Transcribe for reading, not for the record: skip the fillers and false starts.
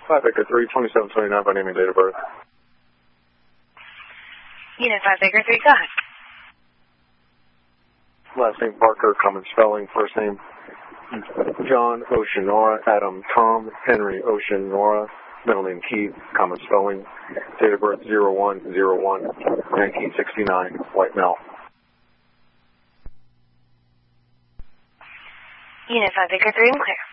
5 Victor 3, 2729 by name and date of birth. Unit 5 Victor 3, go ahead. Last name Parker, common spelling. First name John, Ocean, Nora, Adam, Tom, Henry, Ocean, Nora. Middle name Keith, common spelling. Date of birth 01/01/1969. White male. Unit 5 Victor 3, I'm clear.